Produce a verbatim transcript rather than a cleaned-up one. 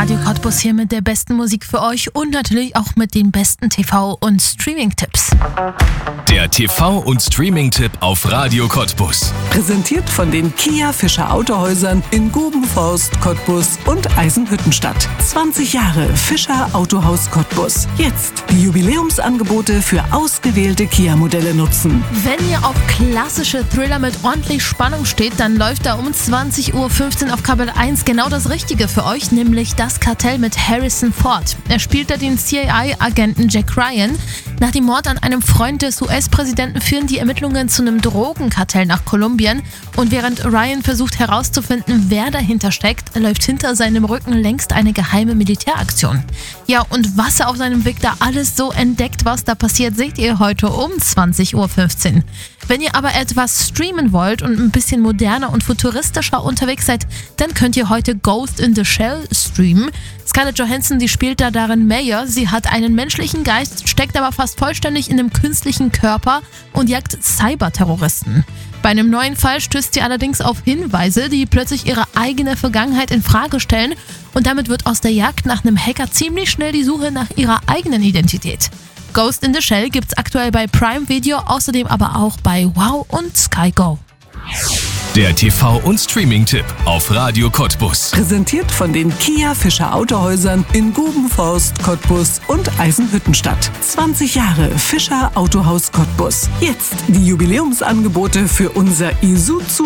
Radio Cottbus hier mit der besten Musik für euch und natürlich auch mit den besten T V- und Streaming-Tipps. Der T V- und Streaming-Tipp auf Radio Cottbus. Präsentiert von den Kia Fischer Autohäusern in Gubenforst, Cottbus und Eisenhüttenstadt. zwanzig Jahre Fischer Autohaus Cottbus. Jetzt die Jubiläumsangebote für ausgewählte Kia-Modelle nutzen. Wenn ihr auf klassische Thriller mit ordentlich Spannung steht, dann läuft da um zwanzig Uhr fünfzehn auf Kabel eins genau das Richtige für euch, nämlich Das Kartell mit Harrison Ford. Er spielt da den C I A-Agenten Jack Ryan. Nach dem Mord an einem Freund des U S-Präsidenten führen die Ermittlungen zu einem Drogenkartell nach Kolumbien. Und während Ryan versucht herauszufinden, wer dahinter steckt, läuft hinter seinem Rücken längst eine geheime Militäraktion. Ja, und was er auf seinem Weg da alles so entdeckt, was da passiert, seht ihr heute um zwanzig Uhr fünfzehn. Wenn ihr aber etwas streamen wollt und ein bisschen moderner und futuristischer unterwegs seid, dann könnt ihr heute Ghost in the Shell streamen. Scarlett Johansson, die spielt da darin Mayor. Sie hat einen menschlichen Geist, steckt aber fast vollständig in einem künstlichen Körper und jagt Cyberterroristen. Bei einem neuen Fall stößt sie allerdings auf Hinweise, die plötzlich ihre eigene Vergangenheit in Frage stellen, und damit wird aus der Jagd nach einem Hacker ziemlich schnell die Suche nach ihrer eigenen Identität. Ghost in the Shell gibt's aktuell bei Prime Video, außerdem aber auch bei Wow und Sky Go. Der T V- und Streaming-Tipp auf Radio Cottbus. Präsentiert von den Kia Fischer Autohäusern in Gubenforst, Cottbus und Eisenhüttenstadt. zwanzig Jahre Fischer Autohaus Cottbus. Jetzt die Jubiläumsangebote für unser Isuzu